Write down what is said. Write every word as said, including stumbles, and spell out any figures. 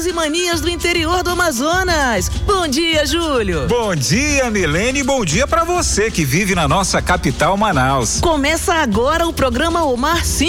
mitos e manias do interior do Amazonas. Bom dia, Júlio. Bom dia, Milene, bom dia pra você que vive na nossa capital, Manaus. Começa agora o programa Omar Sim